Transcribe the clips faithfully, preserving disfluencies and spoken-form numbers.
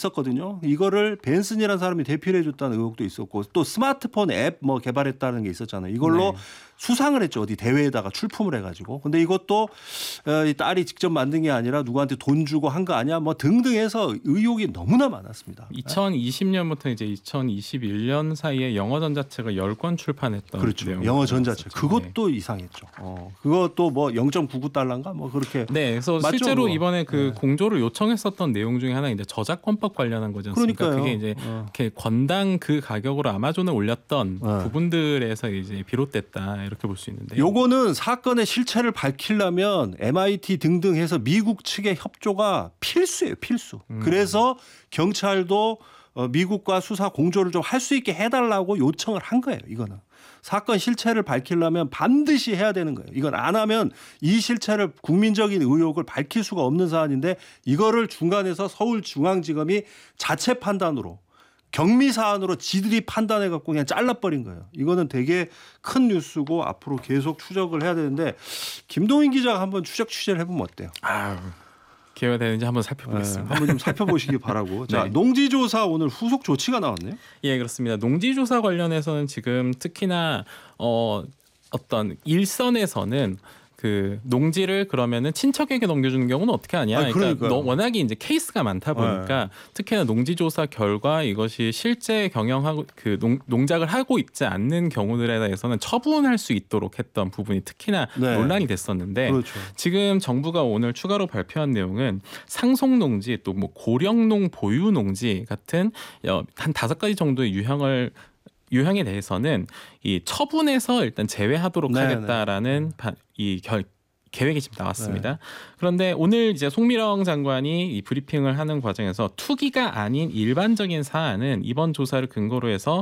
있었거든요. 이거를 벤슨이라는 사람이 대피를 해줬다는 의혹도 있었고 또 스마트폰 앱 뭐 개발했다는 게 있었잖아요. 이걸로 네. 수상을 했죠. 어디 대회에다가 출품을 해가지고. 근데 이것도 딸이 직접 만든 게 아니라 누구한테 돈 주고 한 거 아니야? 뭐 등등해서 의혹이 너무나 많았습니다. 이천이십 년부터 이제 이천이십일 년 사이에 영어 전자책을 열 권 출판했던 그렇죠. 영어 전자책. 그것도 네. 이상했죠. 어, 그것도 뭐 영 점 구구 달러인가 뭐 그렇게. 네, 그래서 맞죠? 실제로 뭐. 이번에 그 네. 공조를 요청했었던 내용 중에 하나 이제 저작권법 관련한 거지 않습니까? 그러니까요. 그게 이제 어. 이렇게 건당 그 가격으로 아마존에 올렸던 네. 부분들에서 이제 비롯됐다. 이렇게 볼 수 있는데요. 요거는 사건의 실체를 밝히려면 엠아이티 등등 해서 미국 측의 협조가 필수예요. 필수. 음. 그래서 경찰도 미국과 수사 공조를 좀 할 수 있게 해달라고 요청을 한 거예요. 이거는. 사건 실체를 밝히려면 반드시 해야 되는 거예요. 이건 안 하면 이 실체를 국민적인 의혹을 밝힐 수가 없는 사안인데 이거를 중간에서 서울중앙지검이 자체 판단으로 경미 사안으로 지들이 판단해 갖고 그냥 잘라버린 거예요. 이거는 되게 큰 뉴스고 앞으로 계속 추적을 해야 되는데 김동인 기자가 한번 추적 취재를 해보면 어때요? 아, 기회가 되는지 한번 살펴보겠습니다. 네, 한번 좀 살펴보시기 바라고. 자, 네. 농지조사 오늘 후속 조치가 나왔네요. 예, 그렇습니다. 농지조사 관련해서는 지금 특히나 어, 어떤 일선에서는 그 농지를 그러면은 친척에게 넘겨주는 경우는 어떻게 하냐? 아니, 그러니까 워낙에 이제 케이스가 많다 보니까 네. 특히나 농지조사 결과 이것이 실제 경영하고 그 농, 농작을 하고 있지 않는 경우들에 대해서는 처분할 수 있도록 했던 부분이 특히나 네. 논란이 됐었는데 그렇죠. 지금 정부가 오늘 추가로 발표한 내용은 상속농지 또 뭐 고령농 보유농지 같은 한 다섯 가지 정도의 유형을 유형에 대해서는 이 처분에서 일단 제외하도록 네네. 하겠다라는 바, 이 결, 계획이 지금 나왔습니다. 네. 그런데 오늘 이제 송미령 장관이 이 브리핑을 하는 과정에서 투기가 아닌 일반적인 사안은 이번 조사를 근거로 해서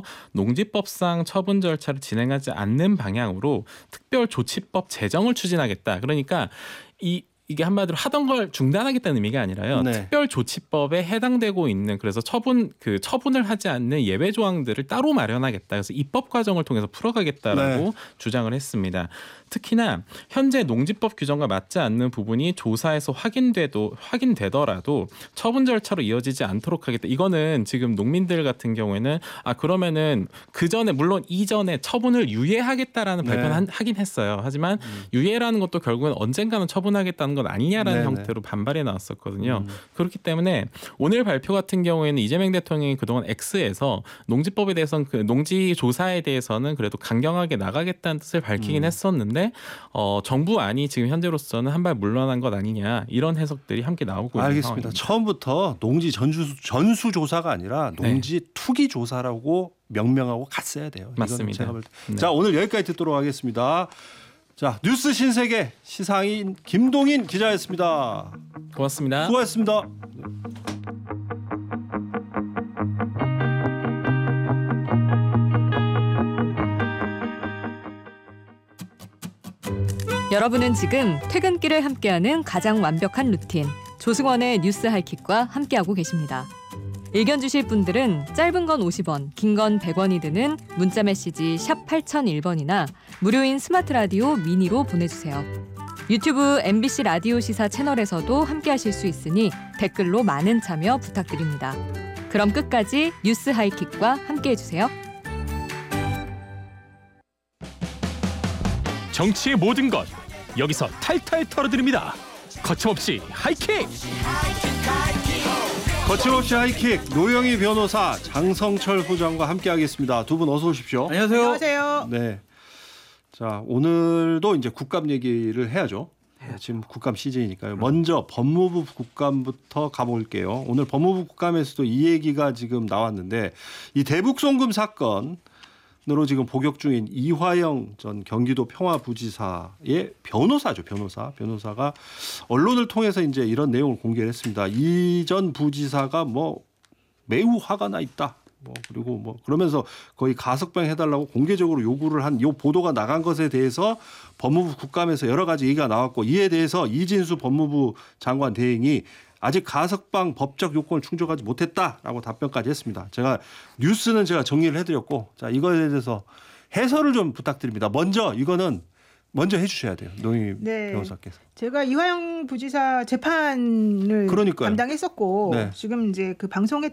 농지법상 처분 절차를 진행하지 않는 방향으로 특별조치법 제정을 추진하겠다. 그러니까 이 이게 한마디로 하던 걸 중단하겠다는 의미가 아니라요. 네. 특별조치법에 해당되고 있는 그래서 처분 그 처분을 하지 않는 예외 조항들을 따로 마련하겠다. 그래서 입법 과정을 통해서 풀어가겠다라고 네. 주장을 했습니다. 특히나 현재 농지법 규정과 맞지 않는 부분이 조사에서 확인돼도 확인되더라도 처분 절차로 이어지지 않도록 하겠다. 이거는 지금 농민들 같은 경우에는 아 그러면은 그 전에 물론 이전에 처분을 유예하겠다라는 네. 발표는 하긴 했어요. 하지만 음. 유예라는 것도 결국은 언젠가는 처분하겠다는 건 아니냐라는 네네. 형태로 반발이 나왔었거든요. 음. 그렇기 때문에 오늘 발표 같은 경우에는 이재명 대통령이 그동안 X에서 농지법에 대해서는 그 농지 조사에 대해서는 그래도 강경하게 나가겠다는 뜻을 밝히긴 음. 했었는데 어, 정부안이 지금 현재로서는 한 발 물러난 것 아니냐 이런 해석들이 함께 나오고 있는 알겠습니다. 상황입니다. 처음부터 농지 전수, 전수 조사가 아니라 농지 네. 투기 조사라고 명명하고 갔어야 돼요. 맞습니다. 제가 볼 때. 네. 자, 오늘 여기까지 듣도록 하겠습니다. 자, 뉴스 신세계 시사인 김동인 기자였습니다. 고맙습니다. 수고하셨습니다. 여러분은 지금 퇴근길을 함께하는 가장 완벽한 루틴 조승원의 뉴스 하이킥과 함께하고 계십니다. 의견 주실 분들은 짧은 건 오십 원, 긴 건 백 원이 드는 문자 메시지 샵 팔공공일 번이나 무료인 스마트 라디오 미니로 보내주세요. 유튜브 엠비씨 라디오 시사 채널에서도 함께하실 수 있으니 댓글로 많은 참여 부탁드립니다. 그럼 끝까지 뉴스 하이킥과 함께해주세요. 정치의 모든 것 여기서 탈탈 털어드립니다. 거침없이 하이킥. 거침없이 하이킥 노영희 변호사 장성철 소장과 함께하겠습니다. 두 분 어서 오십시오. 안녕하세요. 안녕하세요. 네. 자, 오늘도 이제 국감 얘기를 해야죠. 네, 지금 국감 시즌이니까요. 먼저 법무부 국감부터 가볼게요. 오늘 법무부 국감에서도 이 얘기가 지금 나왔는데 이 대북 송금 사건 으로 지금 복역 중인 이화영 전 경기도 평화부지사의 변호사죠. 변호사. 변호사가 언론을 통해서 이제 이런 내용을 공개를 했습니다. 이 전 부지사가 뭐 매우 화가 나 있다. 뭐 그리고 뭐 그러면서 거의 가석방 해달라고 공개적으로 요구를 한 요 보도가 나간 것에 대해서 법무부 국감에서 여러 가지 얘기가 나왔고 이에 대해서 이진수 법무부 장관 대행이 아직 가석방 법적 요건을 충족하지 못했다라고 답변까지 했습니다. 제가 뉴스는 제가 정리를 해드렸고 자 이거에 대해서 해설을 좀 부탁드립니다. 먼저 이거는 먼저 해주셔야 돼요. 노영희 네. 변호사께서. 제가 이화영 부지사 재판을 그러니까요. 담당했었고 네. 지금 이제 그 방송에